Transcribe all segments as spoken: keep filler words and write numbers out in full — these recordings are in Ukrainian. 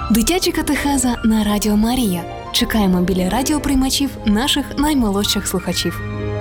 Дитяча катехеза на Радіо Марія. Чекаємо біля радіоприймачів наших наймолодших слухачів.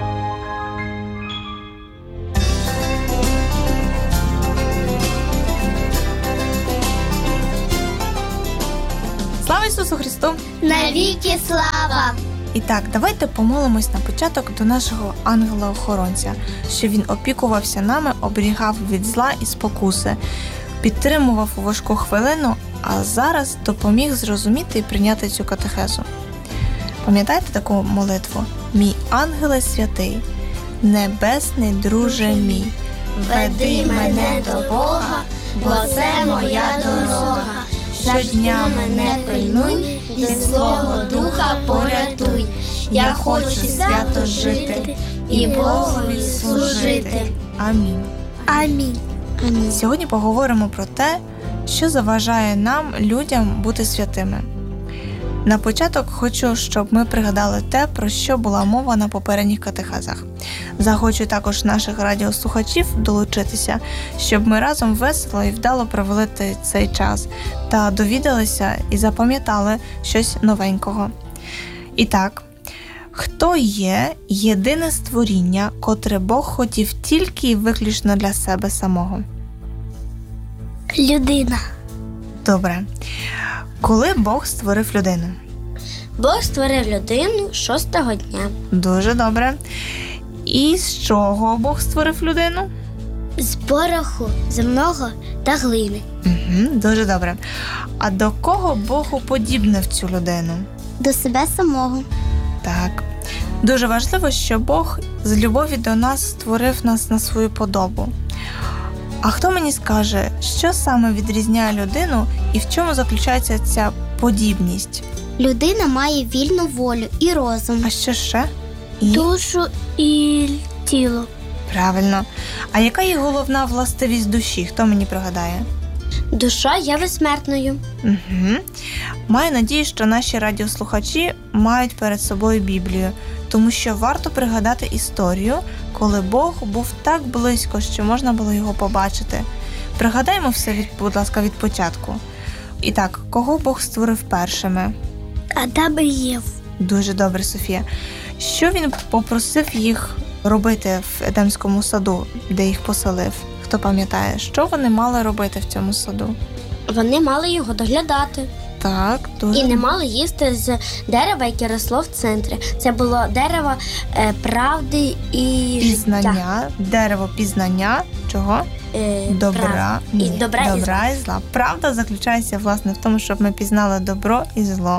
Слава Ісусу Христу! Навіки слава! І так, давайте помолимось на початок до нашого ангела-охоронця, що він опікувався нами, оберігав від зла і спокуси, підтримував у важку хвилину, а зараз допоміг зрозуміти і прийняти цю катехезу. Пам'ятаєте таку молитву? «Мій ангеле святий, небесний друже мій, веди мене до Бога, бо це моя дорога. Щодня мене пильнуй, від злого духа порятуй. Я хочу свято жити і Богові служити. Амінь. Амінь. Амінь. Сьогодні поговоримо про те, що заважає нам, людям, бути святими. На початок хочу, щоб ми пригадали те, про що була мова на попередніх катехезах. Захочу також наших радіослухачів долучитися, щоб ми разом весело і вдало провели цей час та довідалися і запам'ятали щось новенького. І так, хто є єдине створіння, котре Бог хотів тільки і виключно для себе самого? Людина. Добре. Коли Бог створив людину? Бог створив людину шостого дня. Дуже добре. І з чого Бог створив людину? З пороху, земного та глини. Угу, дуже добре. А до кого Бог уподібнив цю людину? До себе самого. Так. Дуже важливо, що Бог з любові до нас створив нас на свою подобу. А хто мені скаже, що саме відрізняє людину і в чому заключається ця подібність? Людина має вільну волю і розум. А що ще? І? Душу і тіло. Правильно. А яка є головна властивість душі? Хто мені пригадає? Душа є безсмертною. Угу. Маю надію, що наші радіослухачі мають перед собою Біблію, тому що варто пригадати історію, коли Бог був так близько, що можна було його побачити. Пригадаймо все, від, будь ласка, від початку. І так, кого Бог створив першими? Адам і Єву. Дуже добре, Софія. Що він попросив їх робити в Едемському саду, де їх поселив? Хто пам'ятає, що вони мали робити в цьому саду? Вони мали його доглядати. Так, дуже. І не мали їсти з дерева, яке росло в центрі. Це було дерево е, правди і Пізнання, життя. дерево пізнання, чого? Е, Добра. прав... Ні, і добра, добра і і зла. Правда заключається, власне, в тому, щоб ми пізнали добро і зло.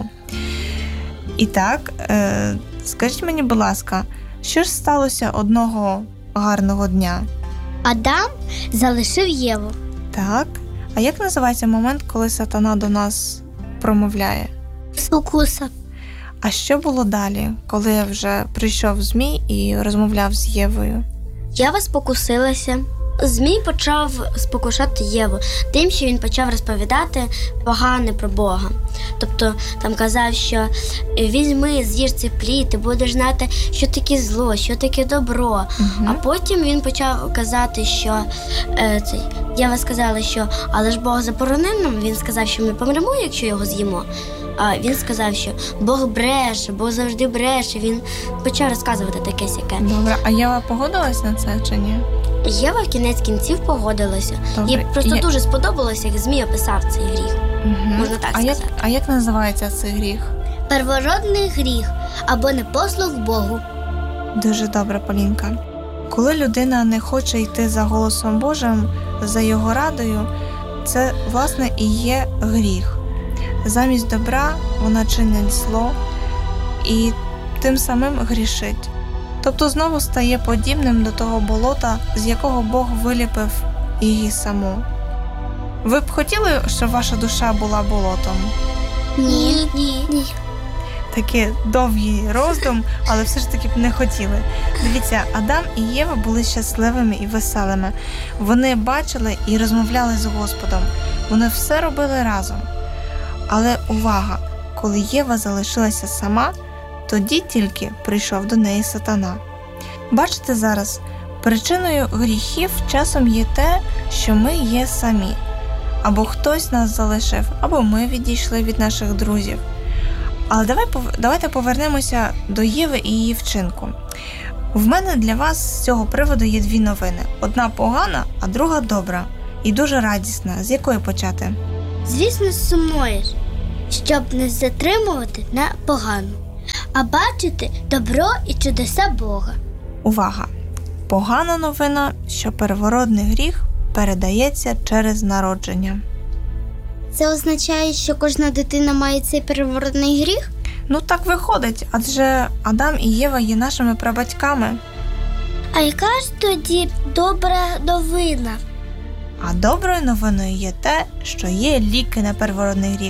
І так, е, скажіть мені, будь ласка, що ж сталося одного гарного дня? Адам залишив Єву. Так. А як називається момент, коли сатана до нас промовляє? Спокуса. А що було далі, коли вже прийшов Змій і розмовляв з Євою? Єва спокусилася. Змій почав спокушати Єву тим, що він почав розповідати погане про Бога. Тобто там казав, що візьми, з'їж цей плід, ти будеш знати, що таке зло, що таке добро. Угу. А потім він почав казати, що е, цей, Єва сказала, що але ж Бог заборонив нам, він сказав, що ми помремо, якщо його з'їмо. А він сказав, що Бог бреше, Бог завжди бреше. Він почав розказувати таке сяке. Добре, а Єва погодилась на це чи ні? Єва в кінець кінців погодилася. Добре. Їй просто Я... дуже сподобалося, як Змій описав цей гріх. Угу. Можна так а сказати. Як, а як називається цей гріх? Первородний гріх або непослух Богу. Дуже добре, Полінка. Коли людина не хоче йти за голосом Божим, за його радою, це, власне, і є гріх. Замість добра вона чинить зло і тим самим грішить. Тобто знову стає подібним до того болота, з якого Бог виліпив її саму. Ви б хотіли, щоб ваша душа була болотом? Ні. Ні. Ні. Такий довгий роздум, але все ж таки б не хотіли. Дивіться, Адам і Єва були щасливими і веселими. Вони бачили і розмовляли з Господом. Вони все робили разом. Але увага, коли Єва залишилася сама, тоді тільки прийшов до неї сатана. Бачите зараз, причиною гріхів часом є те, що ми є самі. або хтось нас залишив, або ми відійшли від наших друзів. Але давай, давайте повернемося до Єви і її вчинку. В мене для вас з цього приводу є дві новини. Одна погана, а друга добра. І дуже радісна. З якої почати? Звісно, сумуєш, щоб не затримувати на погану, а бачити добро і чудеса Бога. Увага! Погана новина, що первородний гріх передається через народження. Це означає, що кожна дитина має цей первородний гріх? Ну так виходить, адже Адам і Єва є нашими прабатьками. А яка ж тоді добра новина? А доброю новиною є те, що є ліки на первородний гріх.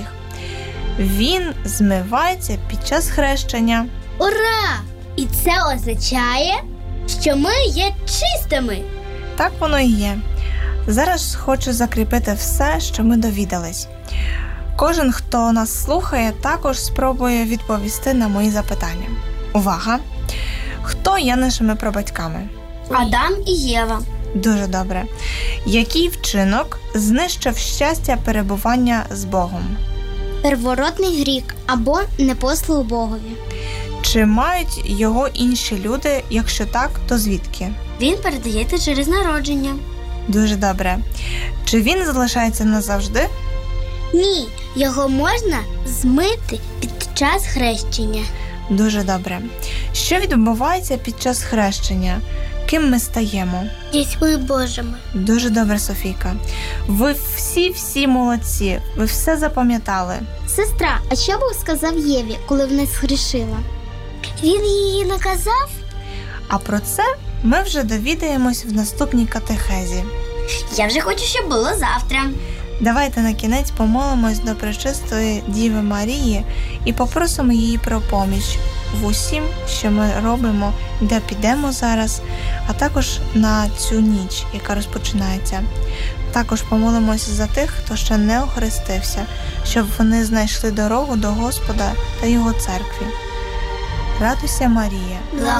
Він змивається під час хрещення. Ура! І це означає, що ми є чистими. Так воно і є. Зараз хочу закріпити все, що ми довідались. Кожен, хто нас слухає, також спробує відповісти на мої запитання. Увага! Хто є нашими прабатьками? Адам і Єва. Дуже добре. Який вчинок знищив щастя перебування з Богом? Первородний гріх або непослух Богові. Чи мають його інші люди? Якщо так, то звідки? Він передається через народження. Дуже добре. Чи він залишається назавжди? Ні, його можна змити під час хрещення. Дуже добре. Що відбувається під час хрещення? Ким ми стаємо? Дітьми Божими. Дуже добре, Софійка. Ви всі-всі молодці. Ви все запам'ятали. Сестра, а що Бог сказав Єві, коли вона згрішила? Він її наказав? А про це ми вже довідаємось в наступній катехезі. Я вже хочу, щоб було завтра. Давайте на кінець помолимось до Пречистої Діви Марії і попросимо її про поміч в усім, що ми робимо, де підемо зараз, а також на цю ніч, яка розпочинається. Також помолимося за тих, хто ще не охрестився, щоб вони знайшли дорогу до Господа та Його церкві. Радуйся, Марія!